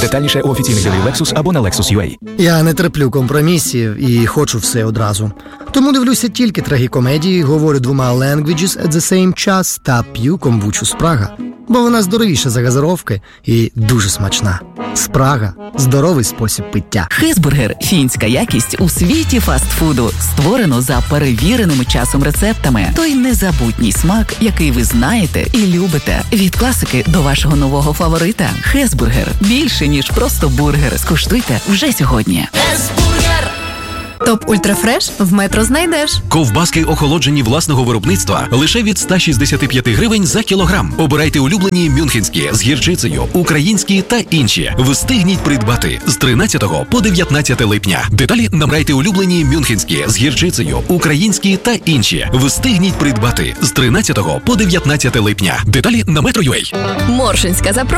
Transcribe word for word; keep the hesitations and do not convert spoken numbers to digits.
Детальніше у офіційних дилерів Lexus або на Lexus точка ю а. Я не терплю компромісів і хочу все одразу. Тому дивлюся тільки трагікомедії, говорю двома languages at the same час та п'ю комбучу Спрага. Бо вона здоровіша за газировки і дуже смачна. Спрага – здоровий спосіб пиття. Хезбургер – фінська якість у світі фастфуду. Створено за перевіреними часом рецептами. Той незабутній смак, який ви знаєте і любите. Від класики до вашого нового фаворита. Хезбургер – більше, ніж просто бургер. Скуштуйте вже сьогодні. Топ Ультрафреш в Метро знайдеш. Ковбаски охолоджені власного виробництва лише від сто шістдесят п'ять гривень за кілограм. Обирайте улюблені мюнхенські з гірчицею, українські та інші. Встигніть придбати з тринадцятого по дев'ятнадцяте липня. Деталі набирайте улюблені мюнхенські з гірчицею, українські та інші. Встигніть придбати з тринадцятого по дев'ятнадцяте липня. Деталі на метро точка ю а. Моршинська запрошення.